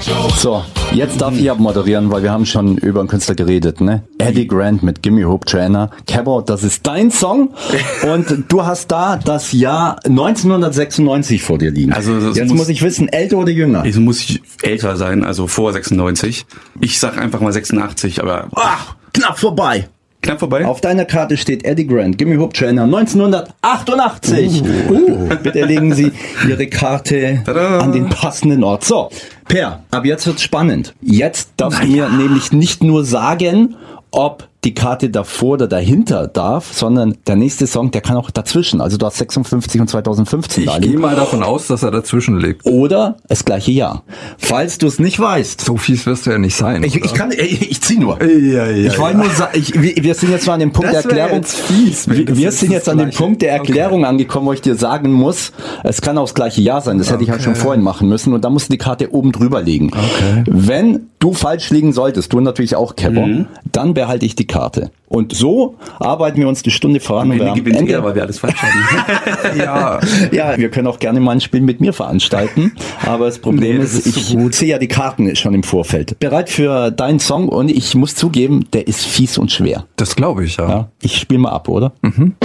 So, jetzt darf ich abmoderieren, weil wir haben schon über einen Künstler geredet, ne? Eddie Grant mit Gimme Hope Joanna. Cabot, das ist dein Song und du hast da das Jahr 1996 vor dir liegen. Also jetzt muss ich wissen, älter oder jünger? Jetzt muss ich älter sein, also vor 96. Ich sag einfach mal 86, aber... Ach, knapp vorbei. Knapp vorbei? Auf deiner Karte steht Eddie Grant, Gimme Hope Joanna, 1988. Bitte legen Sie Ihre Karte an den passenden Ort. So, Per, ab jetzt wird's spannend. Jetzt darfst du mir nämlich nicht nur sagen, ob die Karte davor oder dahinter darf, sondern der nächste Song, der kann auch dazwischen. Also du hast 56 und 2015 da Ich liegen. gehe mal davon aus, dass er dazwischen liegt. Oder das gleiche Jahr. Falls du es nicht weißt. So fies wirst du ja nicht sein. Ich zieh nur. Ja, Ich wollte nur sagen, wir sind jetzt mal an dem Punkt der Erklärung. Wir sind jetzt an dem Punkt der Erklärung angekommen, wo ich dir sagen muss, es kann auch das gleiche Jahr sein. Das hätte ich halt schon vorhin machen müssen. Und da musst du die Karte oben drüber legen. Okay. Wenn du falsch liegen solltest, du natürlich auch, Kepper, dann behalte ich die Karte. Und so arbeiten wir uns die Stunde voran. Und wir am Ende, weil wir alles falsch haben. ja, wir können auch gerne mal ein Spiel mit mir veranstalten. Aber das Problem ist, ich sehe ja die Karten schon im Vorfeld. Bereit für deinen Song und ich muss zugeben, der ist fies und schwer. Das glaube ich, ja. Ich spiele mal ab, oder? Mhm.